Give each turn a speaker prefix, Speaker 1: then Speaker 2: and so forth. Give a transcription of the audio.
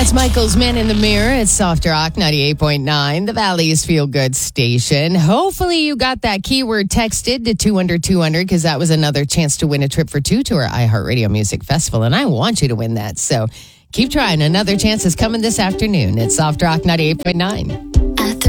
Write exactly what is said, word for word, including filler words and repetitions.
Speaker 1: That's Michael's Man in the Mirror. It's Soft Rock ninety-eight point nine, the Valley's Feel Good station. Hopefully you got that keyword texted to two hundred two hundred because that was another chance to win a trip for two to our iHeartRadio Music Festival. And I want you to win that. So keep trying. Another chance is coming this afternoon. It's Soft Rock ninety-eight point nine.